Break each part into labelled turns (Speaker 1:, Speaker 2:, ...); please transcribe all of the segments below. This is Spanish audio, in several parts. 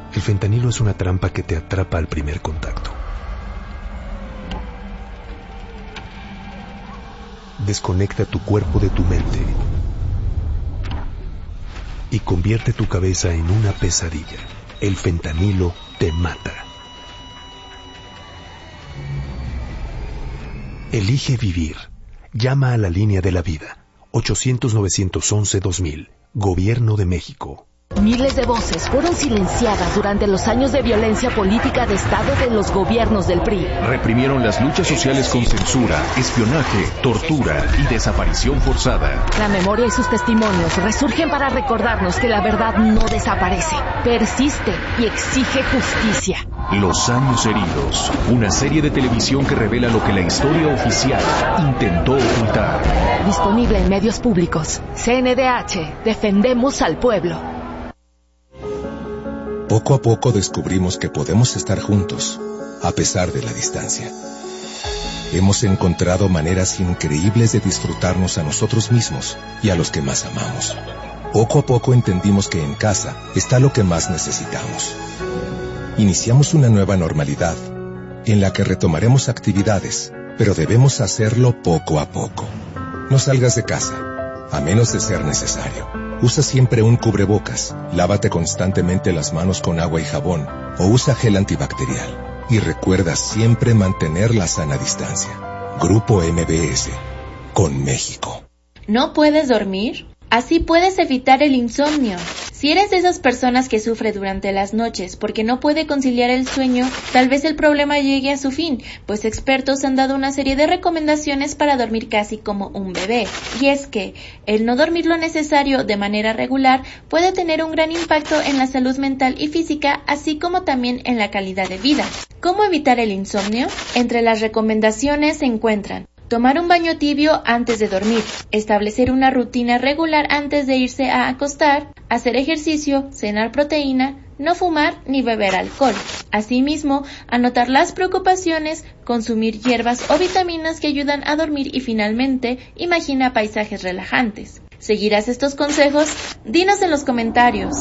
Speaker 1: El fentanilo es una trampa que te atrapa al primer contacto. Desconecta tu cuerpo de tu mente y convierte tu cabeza en una pesadilla. El fentanilo te mata. Elige vivir. Llama a la línea de la vida. 800-911-2000. Gobierno de México.
Speaker 2: Miles de voces fueron silenciadas durante los años de violencia política de Estado de los gobiernos del PRI.
Speaker 3: Reprimieron las luchas sociales con censura, espionaje, tortura y desaparición forzada.
Speaker 2: La memoria y sus testimonios resurgen para recordarnos que la verdad no desaparece, persiste y exige justicia.
Speaker 3: Los años heridos, una serie de televisión que revela lo que la historia oficial intentó ocultar.
Speaker 2: Disponible en medios públicos. CNDH, defendemos al pueblo.
Speaker 4: Poco a poco descubrimos que podemos estar juntos, a pesar de la distancia. Hemos encontrado maneras increíbles de disfrutarnos a nosotros mismos y a los que más amamos. Poco a poco entendimos que en casa está lo que más necesitamos. Iniciamos una nueva normalidad, en la que retomaremos actividades, pero debemos hacerlo poco a poco. No salgas de casa, a menos de ser necesario. Usa siempre un cubrebocas, lávate constantemente las manos con agua y jabón, o usa gel antibacterial. Y recuerda siempre mantener la sana distancia. Grupo MBS, con México.
Speaker 5: ¿No puedes dormir? Así puedes evitar el insomnio. Si eres de esas personas que sufre durante las noches porque no puede conciliar el sueño, tal vez el problema llegue a su fin, pues expertos han dado una serie de recomendaciones para dormir casi como un bebé. Y es que el no dormir lo necesario de manera regular puede tener un gran impacto en la salud mental y física, así como también en la calidad de vida. ¿Cómo evitar el insomnio? Entre las recomendaciones se encuentran: tomar un baño tibio antes de dormir, establecer una rutina regular antes de irse a acostar, hacer ejercicio, cenar proteína, no fumar ni beber alcohol. Asimismo, anotar las preocupaciones, consumir hierbas o vitaminas que ayudan a dormir y finalmente, imagina paisajes relajantes. ¿Seguirás estos consejos? Dinos en los comentarios.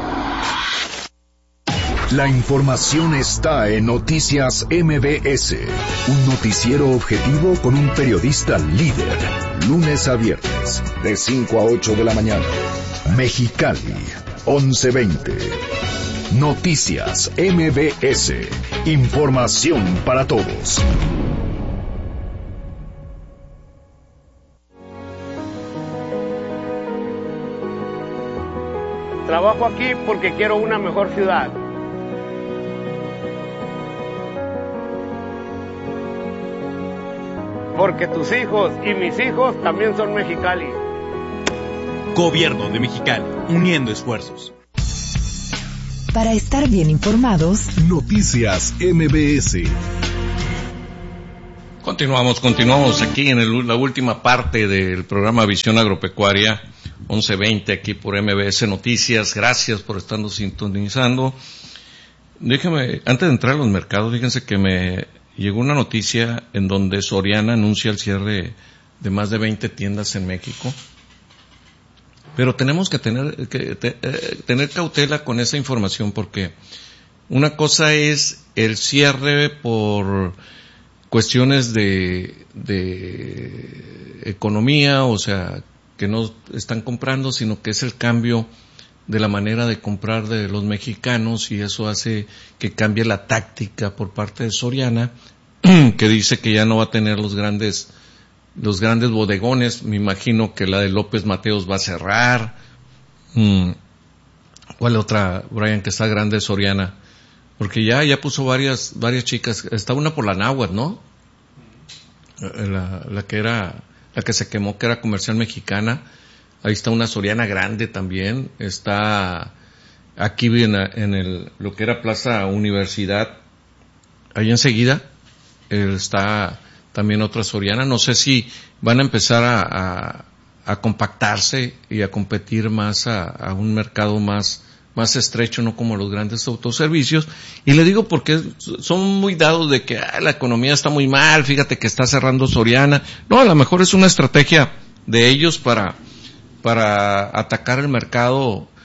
Speaker 3: La información está en Noticias MBS, un noticiero objetivo con un periodista líder, lunes a viernes, de 5 a 8 de la mañana. Mexicali, 11:20. Noticias MBS, información para todos.
Speaker 6: Trabajo aquí porque quiero una mejor ciudad. Porque tus hijos y mis hijos también son Mexicali.
Speaker 7: Gobierno de Mexicali, uniendo esfuerzos.
Speaker 2: Para estar bien informados,
Speaker 3: Noticias MBS.
Speaker 8: Continuamos aquí en la última parte del programa Visión Agropecuaria, 11:20 aquí por MBS Noticias. Gracias por estarnos sintonizando. Déjame, antes de entrar a los mercados, fíjense que me llegó una noticia en donde Soriana anuncia el cierre de más de 20 tiendas en México. Pero tenemos que tener cautela con esa información, porque una cosa es el cierre por cuestiones de economía, o sea, que no están comprando, sino que es el cambio de la manera de comprar de los mexicanos, y eso hace que cambie la táctica por parte de Soriana, que dice que ya no va a tener los grandes bodegones. Me imagino que la de López Mateos va a cerrar. ¿Cuál otra, Brian, que está grande Soriana? Porque ya puso varias chicas. Está una por la Náhuatl, ¿no? La que se quemó, que era Comercial Mexicana. Ahí está una Soriana grande también. Está aquí en lo que era Plaza Universidad. Ahí enseguida está también otra Soriana. No sé si van a empezar a compactarse y a competir más a un mercado más estrecho, no como los grandes autoservicios. Y le digo porque son muy dados de que la economía está muy mal, fíjate que está cerrando Soriana. No, a lo mejor es una estrategia de ellos para atacar el mercado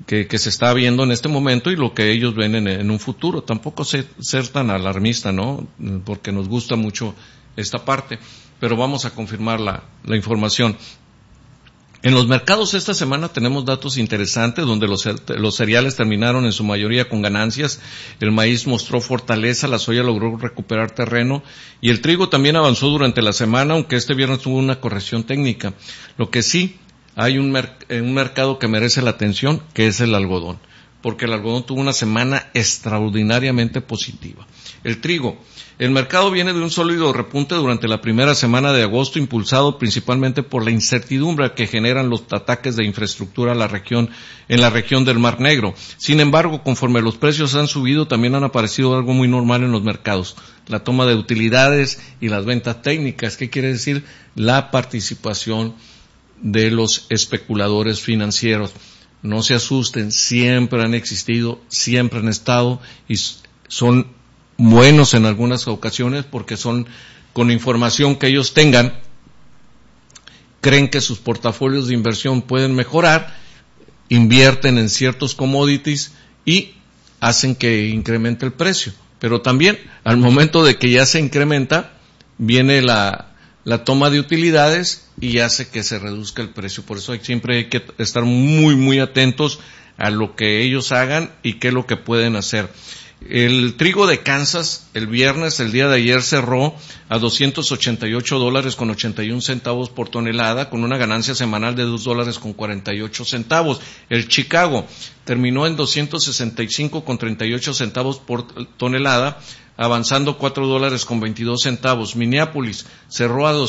Speaker 8: que se está viendo en este momento y lo que ellos ven en un futuro. Tampoco ser tan alarmista, ¿no? Porque nos gusta mucho esta parte, pero vamos a confirmar la información. En los mercados esta semana tenemos datos interesantes donde los cereales terminaron en su mayoría con ganancias, el maíz mostró fortaleza, la soya logró recuperar terreno y el trigo también avanzó durante la semana, aunque este viernes tuvo una corrección técnica. Lo que sí, hay un mercado que merece la atención, que es el algodón, porque el algodón tuvo una semana extraordinariamente positiva. El trigo. El mercado viene de un sólido repunte durante la primera semana de agosto, impulsado principalmente por la incertidumbre que generan los ataques de infraestructura en la región del Mar Negro. Sin embargo, conforme los precios han subido, también han aparecido algo muy normal en los mercados. La toma de utilidades y las ventas técnicas. ¿Qué quiere decir? La participación de los especuladores financieros. No se asusten, siempre han existido, siempre han estado y son buenos en algunas ocasiones porque son con información que ellos tengan, creen que sus portafolios de inversión pueden mejorar, invierten en ciertos commodities y hacen que incremente el precio. Pero también al momento de que ya se incrementa, viene la toma de utilidades y hace que se reduzca el precio. Por eso siempre hay que estar muy, muy atentos a lo que ellos hagan y qué es lo que pueden hacer. El trigo de Kansas, el viernes, el día de ayer, cerró a $288.81 por tonelada, con una ganancia semanal de $2.48. El Chicago terminó en $265.38 por tonelada, avanzando $4.22. Minneapolis cerró a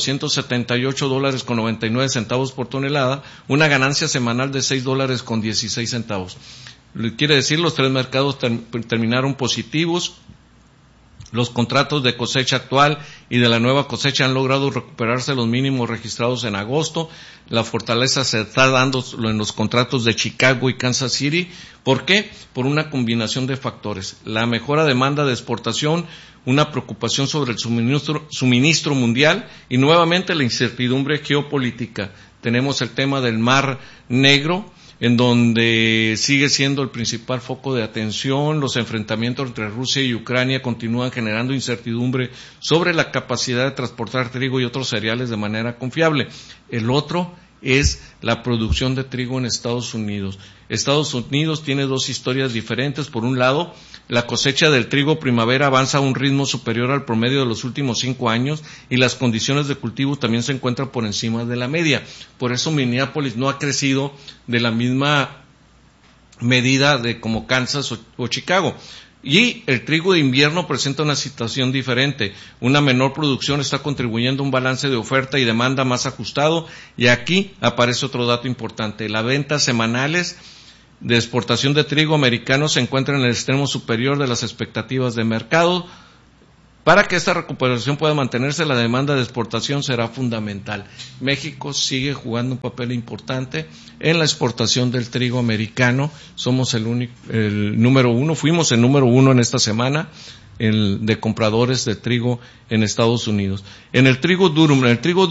Speaker 8: $278.99 por tonelada, una ganancia semanal de $6.16. Quiere decir, los tres mercados terminaron positivos. Los contratos de cosecha actual y de la nueva cosecha han logrado recuperarse los mínimos registrados en agosto. La fortaleza se está dando en los contratos de Chicago y Kansas City. ¿Por qué? Por una combinación de factores. La mejora demanda de exportación, una preocupación sobre el suministro mundial y nuevamente la incertidumbre geopolítica. Tenemos el tema del Mar Negro, en donde sigue siendo el principal foco de atención. Los enfrentamientos entre Rusia y Ucrania continúan generando incertidumbre sobre la capacidad de transportar trigo y otros cereales de manera confiable. El otro es la producción de trigo en Estados Unidos. Estados Unidos tiene dos historias diferentes. Por un lado, la cosecha del trigo primavera avanza a un ritmo superior al promedio de los últimos 5 años y las condiciones de cultivo también se encuentran por encima de la media. Por eso Minneapolis no ha crecido de la misma medida de como Kansas o Chicago. Y el trigo de invierno presenta una situación diferente. Una menor producción está contribuyendo a un balance de oferta y demanda más ajustado. Y aquí aparece otro dato importante. Las ventas semanales de exportación de trigo americano se encuentran en el extremo superior de las expectativas de mercado. Para que esta recuperación pueda mantenerse, la demanda de exportación será fundamental. México sigue jugando un papel importante en la exportación del trigo americano. Somos el número uno, fuimos el número uno en esta semana de compradores de trigo en Estados Unidos. En el trigo durum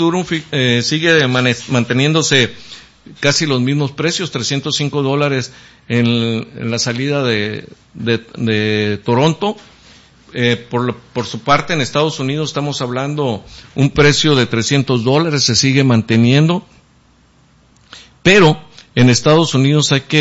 Speaker 8: sigue manteniéndose casi los mismos precios, $305 en la salida de Toronto. Por su parte, en Estados Unidos estamos hablando un precio de $300, se sigue manteniendo, pero en Estados Unidos hay que